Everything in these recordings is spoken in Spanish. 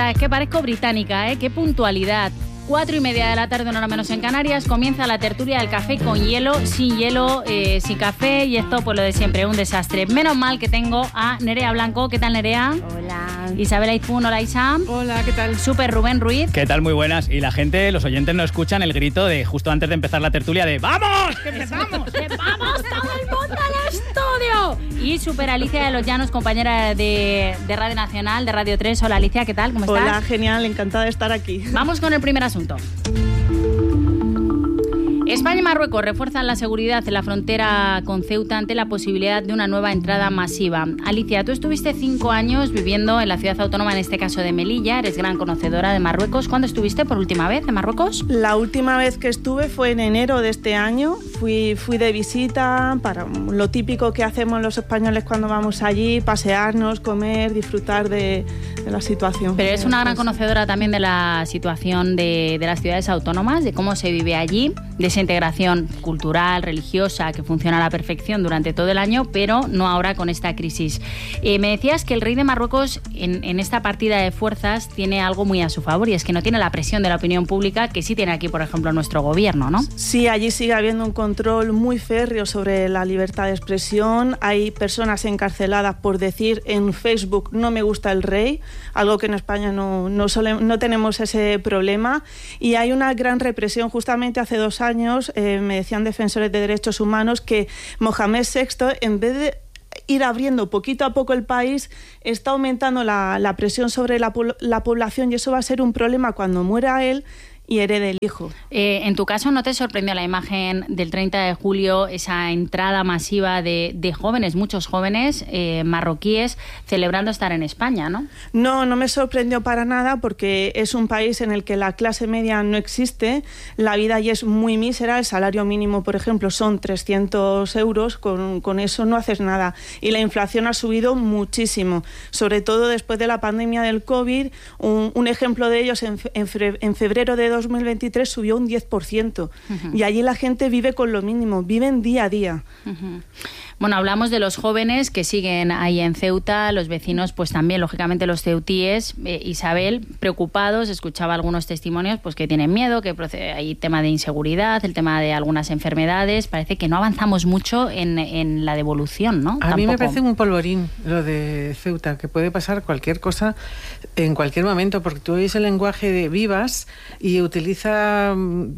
Es que parezco británica, ¿eh? Qué puntualidad. 4:30 de la tarde, una hora menos en Canarias, comienza la tertulia del café con hielo, sin café, y esto pues lo de siempre, un desastre. Menos mal que tengo a Nerea Blanco. ¿Qué tal, Nerea? Hola. Isabel Aizpún, hola Isa. Hola, ¿qué tal? Super Rubén Ruiz. ¿Qué tal? Muy buenas. Y la gente, los oyentes no escuchan el grito de justo antes de empezar la tertulia de ¡vamos! ¡Que empezamos! ¡Que vamos todo el mundo al estudio! Y Super Alicia de los Llanos, compañera de Radio Nacional, de Radio 3. Hola Alicia, ¿qué tal? ¿Cómo estás? Hola, genial, encantada de estar aquí. Vamos con el primer asunto. España y Marruecos refuerzan la seguridad en la frontera con Ceuta ante la posibilidad de una nueva entrada masiva. Alicia, tú estuviste 5 años viviendo en la ciudad autónoma, en este caso de Melilla, eres gran conocedora de Marruecos. ¿Cuándo estuviste por última vez en Marruecos? La última vez que estuve fue en enero de este año. Fui de visita para lo típico que hacemos los españoles cuando vamos allí, pasearnos, comer, disfrutar de la situación. Pero eres una gran conocedora también de la situación de las ciudades autónomas, de cómo se vive allí, de esa integración cultural, religiosa, que funciona a la perfección durante todo el año, pero no ahora con esta crisis. Me decías que el rey de Marruecos en esta partida de fuerzas tiene algo muy a su favor, y es que no tiene la presión de la opinión pública que sí tiene aquí, por ejemplo, nuestro gobierno, ¿no? Sí, allí sigue habiendo un control muy férreo sobre la libertad de expresión. Hay personas encarceladas por decir en Facebook "no me gusta el rey", algo que en España no tenemos ese problema, y hay una gran represión. Justamente hace 2 años me decían defensores de derechos humanos que Mohamed VI, en vez de ir abriendo poquito a poco el país, está aumentando la presión sobre la población, y eso va a ser un problema cuando muera él y herede el hijo. En tu caso, ¿no te sorprendió la imagen del 30 de julio, esa entrada masiva de jóvenes, muchos jóvenes marroquíes, celebrando estar en España, ¿no? No me sorprendió para nada, porque es un país en el que la clase media no existe, la vida allí es muy mísera, el salario mínimo, por ejemplo, son 300 euros, con eso no haces nada, y la inflación ha subido muchísimo, sobre todo después de la pandemia del COVID. Un ejemplo de ellos, en febrero de 2023 subió un 10%. Uh-huh. Y allí la gente vive con lo mínimo, viven día a día. Uh-huh. Bueno, hablamos de los jóvenes que siguen ahí en Ceuta, los vecinos, pues también, lógicamente, los ceutíes. Isabel, preocupados, escuchaba algunos testimonios, pues que tienen miedo, que hay tema de inseguridad, el tema de algunas enfermedades. Parece que no avanzamos mucho en la devolución, ¿no? A mí me parece un polvorín lo de Ceuta, que puede pasar cualquier cosa en cualquier momento, porque tú oyes el lenguaje de Vivas y utiliza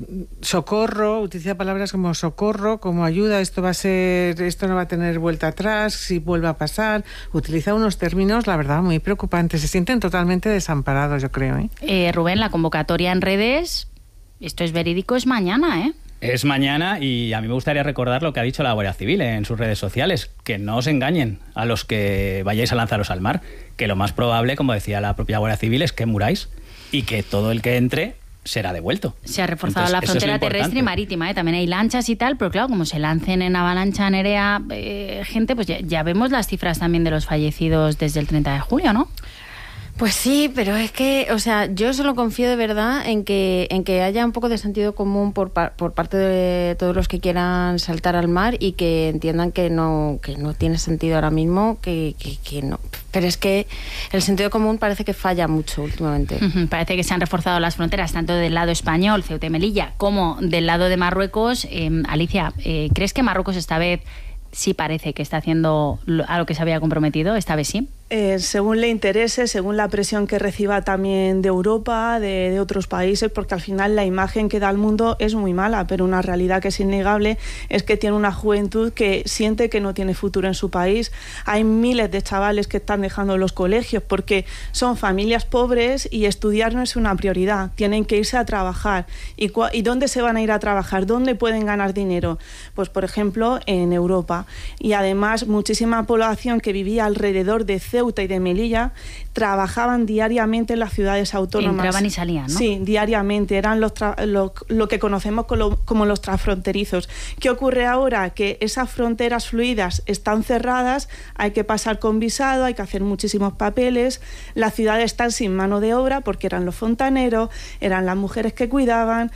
socorro, utiliza palabras como socorro, como ayuda, esto no va a tener vuelta atrás, si vuelve a pasar. Utiliza unos términos, la verdad, muy preocupantes. Se sienten totalmente desamparados, yo creo, Rubén, la convocatoria en redes, esto es verídico, es mañana, ¿eh? Es mañana, y a mí me gustaría recordar lo que ha dicho la Guardia Civil en sus redes sociales, que no os engañen a los que vayáis a lanzaros al mar, que lo más probable, como decía la propia Guardia Civil, es que muráis y que todo el que entre será devuelto. Se ha reforzado la frontera terrestre y marítima, también hay lanchas y tal, pero claro, como se lancen en avalancha, Nerea, gente, pues ya vemos las cifras también de los fallecidos desde el 30 de julio, ¿no? Pues sí, pero es que, o sea, yo solo confío de verdad en que haya un poco de sentido común por parte de todos los que quieran saltar al mar, y que entiendan que no tiene sentido ahora mismo, que no. Pero es que el sentido común parece que falla mucho últimamente. Parece que se han reforzado las fronteras tanto del lado español, Ceuta y Melilla, como del lado de Marruecos. Alicia, ¿crees que Marruecos esta vez sí parece que está haciendo a lo que se había comprometido? ¿Esta vez sí? Según le interese, según la presión que reciba también de Europa, de otros países, porque al final la imagen que da al mundo es muy mala, pero una realidad que es innegable es que tiene una juventud que siente que no tiene futuro en su país. Hay miles de chavales que están dejando los colegios porque son familias pobres y estudiar no es una prioridad, tienen que irse a trabajar. ¿Y dónde se van a ir a trabajar? ¿Dónde pueden ganar dinero? Pues, por ejemplo, en Europa. Y además, muchísima población que vivía alrededor de Ceuta y de Melilla trabajaban diariamente en las ciudades autónomas. Entraban y salían, ¿no? Sí, diariamente. Eran lo que conocemos como los transfronterizos. ¿Qué ocurre ahora? Que esas fronteras fluidas están cerradas, hay que pasar con visado, hay que hacer muchísimos papeles, las ciudades están sin mano de obra porque eran los fontaneros, eran las mujeres que cuidaban,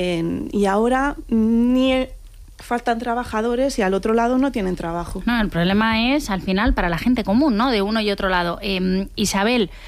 y ahora faltan trabajadores y al otro lado no tienen trabajo. No, el problema es al final para la gente común, ¿no? De uno y otro lado. Isabel,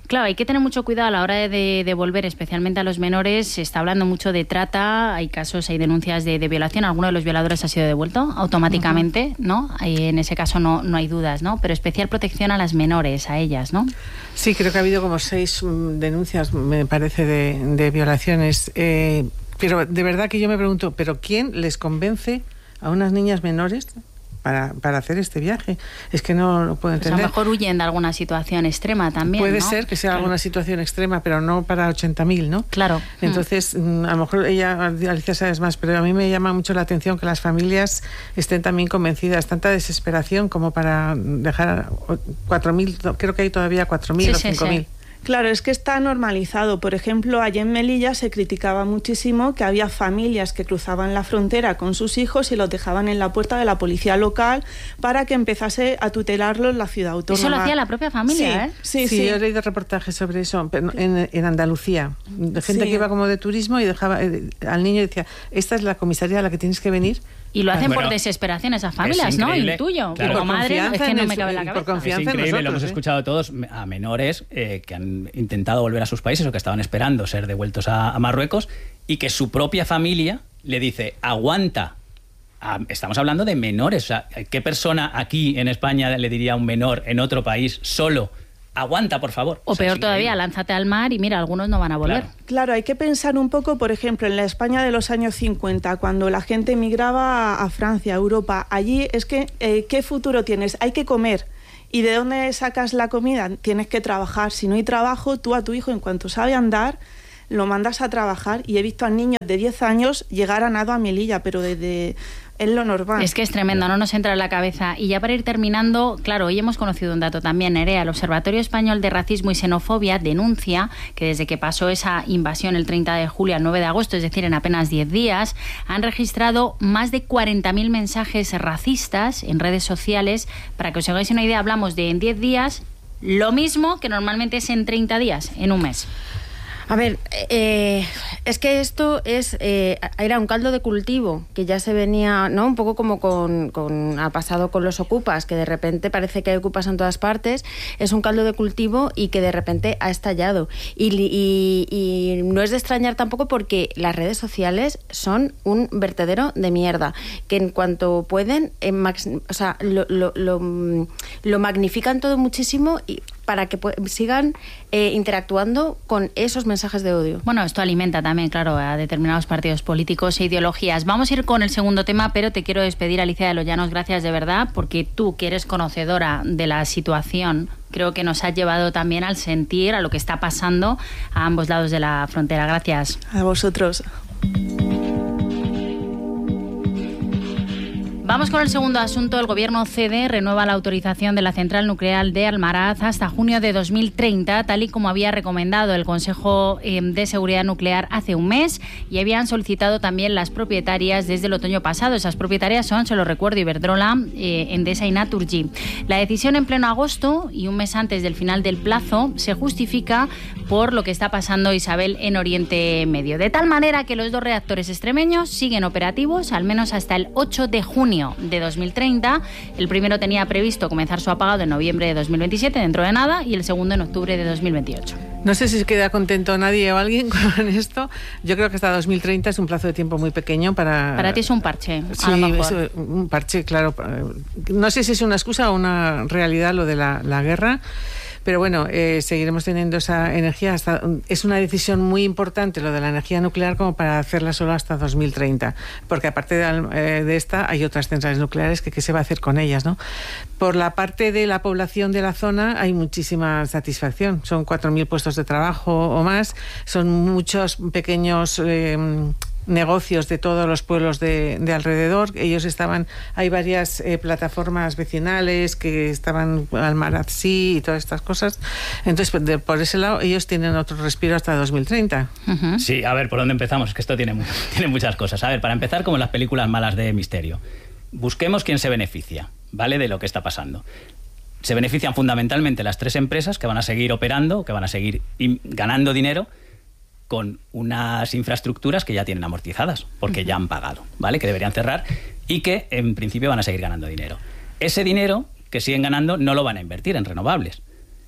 Claro, hay que tener mucho cuidado a la hora de devolver, especialmente a los menores. Se está hablando mucho de trata, hay casos, hay denuncias de violación. Alguno de los violadores ha sido devuelto automáticamente, ¿no? En ese caso no hay dudas, ¿no? Pero especial protección a las menores, a ellas, ¿no? Sí, creo que ha habido como 6 denuncias, me parece, de violaciones. Pero de verdad que yo me pregunto, ¿pero quién les convence a unas niñas menores para hacer este viaje? Es que no lo puedo entender. Pues a lo mejor huyen de alguna situación extrema también, Puede ¿no? ser que sea alguna situación extrema, pero no para 80.000, ¿no? Claro. Entonces, a lo mejor Alicia sabes más, pero a mí me llama mucho la atención que las familias estén también convencidas, tanta desesperación como para dejar 4.000, creo que hay todavía 4.000 o 5.000. Sí. Claro, es que está normalizado. Por ejemplo, allí en Melilla se criticaba muchísimo que había familias que cruzaban la frontera con sus hijos y los dejaban en la puerta de la policía local para que empezase a tutelarlos la ciudad autónoma. Eso lo hacía la propia familia, ¿eh? Sí. Yo he leído reportajes sobre eso en Andalucía, de gente que iba como de turismo y dejaba al niño y decía, esta es la comisaría a la que tienes que venir. Y lo hacen por desesperación esas familias, ¿no? Intuyo. Claro. Como madre, es que no me cabe en la cabeza. Por confianza es increíble, en nosotros, lo hemos escuchado todos a menores que han intentado volver a sus países o que estaban esperando ser devueltos a Marruecos y que su propia familia le dice, aguanta. Estamos hablando de menores. O sea, ¿qué persona aquí en España le diría a un menor en otro país solo? Aguanta, por favor. O peor todavía, lánzate al mar y mira, algunos no van a volver. Claro, hay que pensar un poco, por ejemplo, en la España de los años 50, cuando la gente emigraba a Francia, a Europa. Allí es que, ¿qué futuro tienes? Hay que comer. ¿Y de dónde sacas la comida? Tienes que trabajar. Si no hay trabajo, tú a tu hijo, en cuanto sabe andar, lo mandas a trabajar. Y he visto a niños de 10 años llegar a nado a Melilla, pero desde... Es lo normal. Es que es tremendo, no nos entra en la cabeza. Y ya para ir terminando, claro, hoy hemos conocido un dato también, Nerea. El Observatorio Español de Racismo y Xenofobia denuncia que desde que pasó esa invasión el 30 de julio al 9 de agosto, es decir, en apenas 10 días, han registrado más de 40.000 mensajes racistas en redes sociales. Para que os hagáis una idea, hablamos de en 10 días lo mismo que normalmente es en 30 días, en un mes. A ver, es que esto era un caldo de cultivo que ya se venía, ¿no? Un poco como ha pasado con los ocupas, que de repente parece que hay ocupas en todas partes. Es un caldo de cultivo y que de repente ha estallado. Y no es de extrañar tampoco porque las redes sociales son un vertedero de mierda, que en cuanto pueden, lo magnifican todo muchísimo y para que sigan interactuando con esos mensajes de odio. Bueno, esto alimenta también, claro, a determinados partidos políticos e ideologías. Vamos a ir con el segundo tema, pero te quiero despedir, Alicia de los Llanos, gracias de verdad, porque tú, que eres conocedora de la situación, creo que nos has llevado también al sentir, a lo que está pasando a ambos lados de la frontera. Gracias. A vosotros. Vamos con el segundo asunto. El Gobierno cede, renueva la autorización de la central nuclear de Almaraz hasta junio de 2030, tal y como había recomendado el Consejo de Seguridad Nuclear hace un mes, y habían solicitado también las propietarias desde el otoño pasado. Esas propietarias son, se lo recuerdo, Iberdrola, Endesa y Naturgy. La decisión en pleno agosto y un mes antes del final del plazo se justifica por lo que está pasando, Isabel, en Oriente Medio. De tal manera que los 2 reactores extremeños siguen operativos al menos hasta el 8 de junio de 2030. El primero tenía previsto comenzar su apagado en noviembre de 2027, dentro de nada, y el segundo en octubre de 2028. No sé si queda contento nadie o alguien con esto. Yo creo que hasta 2030 es un plazo de tiempo muy pequeño para... Para ti es un parche, sí, a lo mejor. Es un parche, claro. No sé si es una excusa o una realidad lo de la guerra. Pero bueno, seguiremos teniendo esa energía. Es una decisión muy importante lo de la energía nuclear como para hacerla solo hasta 2030, porque aparte de esta hay otras centrales nucleares que qué se va a hacer con ellas, ¿no? Por la parte de la población de la zona hay muchísima satisfacción. Son 4.000 puestos de trabajo o más, son muchos pequeños negocios de todos los pueblos de alrededor. Hay varias plataformas vecinales que estaban Almaraz y todas estas cosas. Entonces, por ese lado, ellos tienen otro respiro hasta 2030. Uh-huh. Sí, a ver, ¿por dónde empezamos? Es que esto tiene muchas cosas. A ver, para empezar, como en las películas malas de misterio, busquemos quién se beneficia, ¿vale?, de lo que está pasando. Se benefician fundamentalmente las 3 empresas que van a seguir operando, que van a seguir ganando dinero con unas infraestructuras que ya tienen amortizadas, porque ya han pagado, ¿vale?, que deberían cerrar y que en principio van a seguir ganando dinero. Ese dinero que siguen ganando no lo van a invertir en renovables.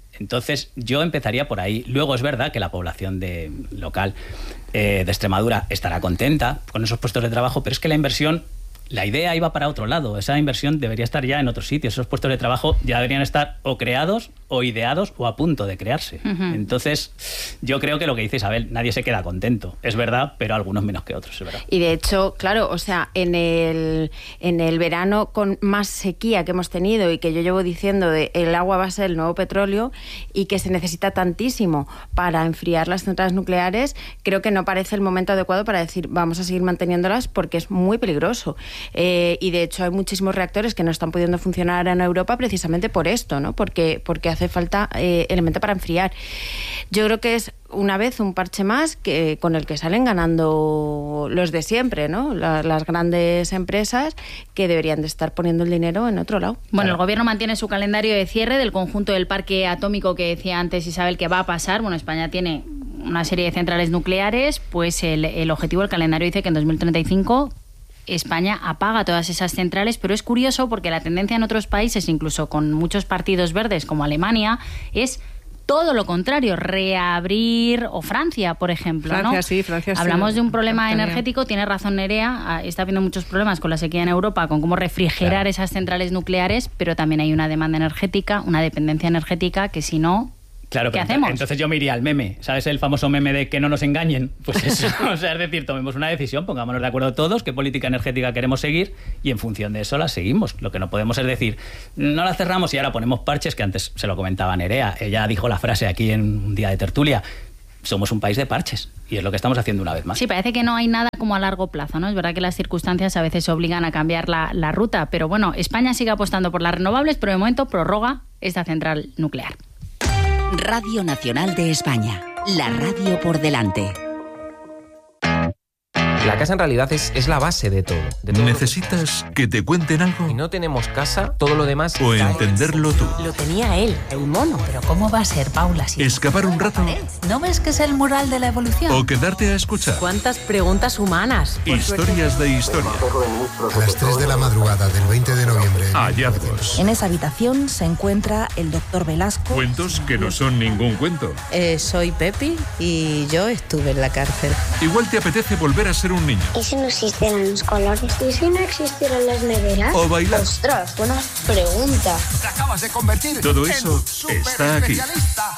Entonces yo empezaría por ahí. Luego es verdad que la población local de Extremadura estará contenta con esos puestos de trabajo, pero es que la inversión, la idea iba para otro lado. Esa inversión debería estar ya en otros sitios. Esos puestos de trabajo ya deberían estar o creados o ideados o a punto de crearse. Entonces, yo creo que lo que dice Isabel, nadie se queda contento. Es verdad, pero algunos menos que otros, es verdad. Y de hecho, claro, o sea, en el verano con más sequía que hemos tenido y que yo llevo diciendo de el agua va a ser el nuevo petróleo y que se necesita tantísimo para enfriar las centrales nucleares, creo que no parece el momento adecuado para decir vamos a seguir manteniéndolas porque es muy peligroso. Y de hecho hay muchísimos reactores que no están pudiendo funcionar en Europa precisamente por esto, ¿no? Porque hace falta elemento para enfriar. Yo creo que es una vez un parche más con el que salen ganando los de siempre, ¿no? Las grandes empresas que deberían de estar poniendo el dinero en otro lado. Bueno, claro. El gobierno mantiene su calendario de cierre del conjunto del parque atómico que decía antes Isabel que va a pasar. Bueno, España tiene una serie de centrales nucleares, pues el objetivo del calendario dice que en 2035 España apaga todas esas centrales, pero es curioso porque la tendencia en otros países, incluso con muchos partidos verdes como Alemania, es todo lo contrario, reabrir, o Francia, por ejemplo. Francia, ¿no? Sí, Francia sí. Hablamos de un problema energético, tiene razón Nerea, está habiendo muchos problemas con la sequía en Europa, con cómo refrigerar esas centrales nucleares, pero también hay una demanda energética, una dependencia energética que si no... Claro, ¿qué hacemos? Entonces yo me iría al meme, ¿sabes? El famoso meme de que no nos engañen. Pues eso, o sea, es decir, tomemos una decisión, pongámonos de acuerdo todos, qué política energética queremos seguir y en función de eso la seguimos. Lo que no podemos es decir, no la cerramos y ahora ponemos parches, que antes se lo comentaba Nerea, ella dijo la frase aquí en un día de tertulia, somos un país de parches y es lo que estamos haciendo una vez más. Sí, parece que no hay nada como a largo plazo, ¿no? Es verdad que las circunstancias a veces obligan a cambiar la ruta, pero bueno, España sigue apostando por las renovables, pero de momento prorroga esta central nuclear. Radio Nacional de España, la radio por delante. La casa en realidad es la base de todo. ¿Necesitas que te cuenten algo? Si no tenemos casa, todo lo demás... O entenderlo tú. Lo tenía él, el mono. Pero ¿cómo va a ser, Paula? Si ¿escapar un rato? ¿No ves que es el mural de la evolución? ¿O quedarte a escuchar? ¿Cuántas preguntas humanas? Historias de historia. A las 3 de la madrugada del 20 de noviembre. Hallazgos. En esa habitación se encuentra el doctor Velasco. Cuentos que no son ningún cuento. Soy Pepi y yo estuve en la cárcel. Igual te apetece volver a ser un niño. ¿Y si no existieran los colores? ¿Y si no existieran las neveras? O bailar. ¡Ostras, buena pregunta! Te acabas de convertir. Todo eso está aquí.